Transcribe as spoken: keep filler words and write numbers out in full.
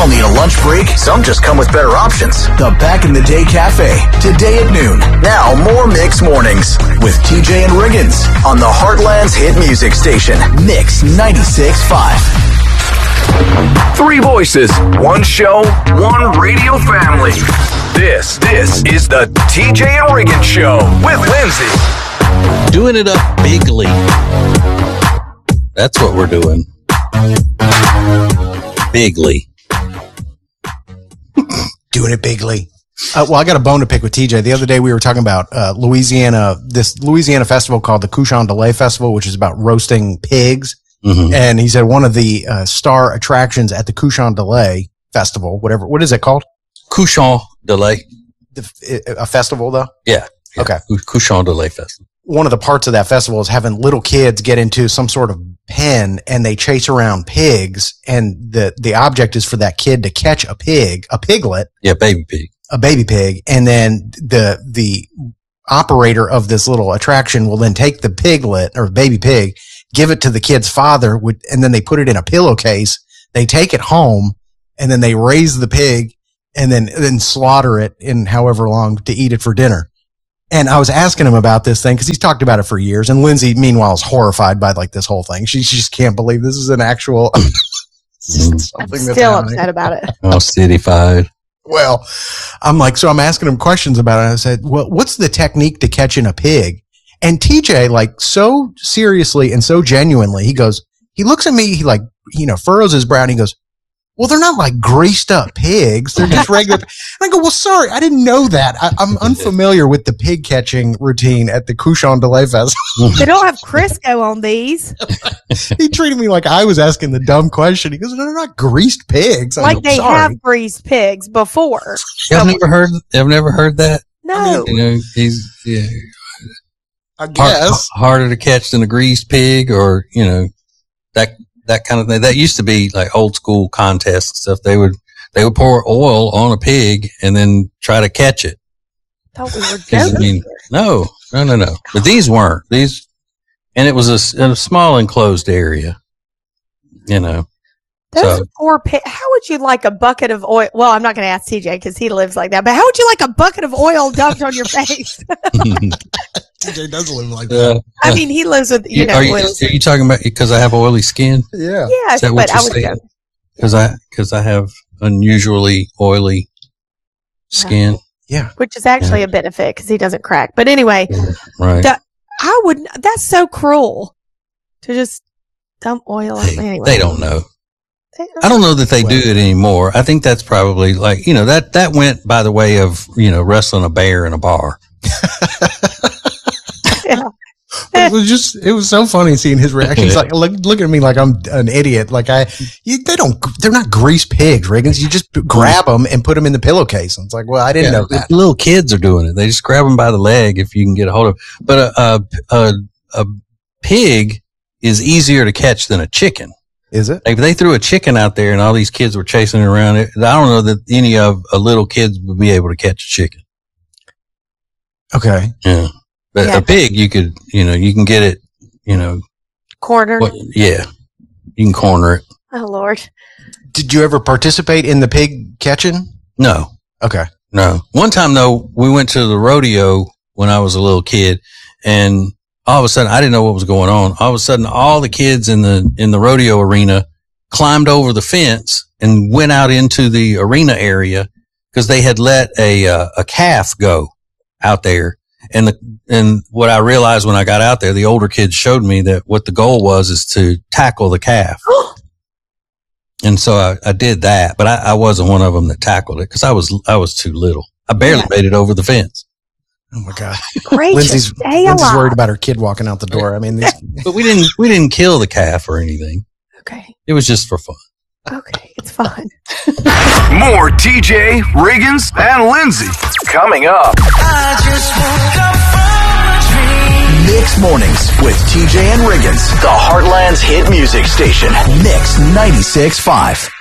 all need a lunch break. Some just come with better options. The Back in the Day Cafe, today at noon. Now, more Mix Mornings with T J and Riggins on the Heartland's hit music station, Mix ninety-six point five. Three voices, one show, one radio family. This, this is the T J and Riggins Show with Lindsay. Doing it up bigly. That's what we're doing. Bigly. Doing it bigly. Uh, well, I got a bone to pick with T J. The other day we were talking about uh, Louisiana, this Louisiana festival called the Cochon de Lait Festival, which is about roasting pigs. Mm-hmm. And he said one of the uh, star attractions at the Cochon de Lait Festival, whatever, what is it called? Cochon de Lait. The, a festival, though? Yeah. yeah. Okay. Cochon de Lait Festival. One of the parts of that festival is having little kids get into some sort of pen and they chase around pigs. And the, the object is for that kid to catch a pig, a piglet. Yeah, baby pig. A baby pig. And then the, the operator of this little attraction will then take the piglet or baby pig, give it to the kid's father, and then they put it in a pillowcase. They take it home and then they raise the pig and then, then slaughter it in however long to eat it for dinner. And I was asking him about this thing because he's talked about it for years. And Lindsay, meanwhile, is horrified by like this whole thing. She, she just can't believe this is an actual. I'm still upset about it. Oh, cityfied. Well, I'm like, so I'm asking him questions about it. I said, well, what's the technique to catching a pig? And T J, like, so seriously and so genuinely, he goes, he looks at me, he like, you know, furrows his brow and he goes, well, they're not like greased up pigs. They're just regular. And I go, well, sorry, I didn't know that. I, I'm unfamiliar with the pig catching routine at the Cochon de Lait Festival. They don't have Crisco on these. He treated me like I was asking the dumb question. He goes, they're not greased pigs. I Like go, they sorry. have greased pigs before. Y'all never heard, I've never heard that? No. I mean, You know, he's, yeah. I guess. Hard, harder to catch than a greased pig or, you know, that, that kind of thing. That used to be like old school contests and stuff. They would, they would pour oil on a pig and then try to catch it. Thought we were 'Cause, I joking. mean, no, no, no, no. But these weren't. These, and it was a, a small enclosed area, you know. Those So- poor pigs. How would you like a bucket of oil? Well, I'm not going to ask T J because he lives like that. But how would you like a bucket of oil dumped on your face? T J does live like that. Uh, I mean, he lives with, you know, are you, oil. are you talking about because I have oily skin? Yeah. Yeah, Is that but what I you're was saying? joking. Because I, because I have unusually oily skin. Yeah. Which is actually Yeah. a benefit because he doesn't crack. But anyway, Right. the- I would, that's so cruel to just dump oil on Hey, me anyway. They don't know. They I don't know that they do it anymore. I think that's probably like, you know, that, that went by the way of, you know, wrestling a bear in a bar. Yeah. It was just, it was so funny seeing his reaction. He's like, look, look at me like I'm an idiot. Like I, you, they don't, they're not greased pigs, Riggins. You just grab them and put them in the pillowcase. And it's like, well, I didn't Yeah, know that. Little kids are doing it. They just grab them by the leg if you can get a hold of. But a, a, a, a pig is easier to catch than a chicken. Is it? Like if they threw a chicken out there and all these kids were chasing it around, it, I don't know that any of a little kids would be able to catch a chicken. Okay. Yeah. But Yeah. a pig, you could, you know, you can get it, you know, Cornered. what, yeah, you can corner it. Oh, Lord. Did you ever participate in the pig catching? No, Okay. no. One time though, we went to the rodeo when I was a little kid and all of a sudden I didn't know what was going on. All of a sudden all the kids in the, in the rodeo arena climbed over the fence and went out into the arena area because they had let a, uh, a calf go out there. And the, and what I realized when I got out there, the older kids showed me that what the goal was is to tackle the calf. And so I, I did that, but I, I wasn't one of them that tackled it because I was, I was too little. I barely Yeah. made it over the fence. Oh my God. Gracious. Lindsay's, Stay Lindsay's alive. worried about her kid walking out the door. I mean, these, But we didn't, we didn't kill the calf or anything. Okay. It was just for fun. Okay. It's fine. More T J, Riggins, and Lindsay coming up. I just woke up from a dream. Mix Mornings with T J and Riggins, the Heartland's hit music station, Mix ninety-six point five.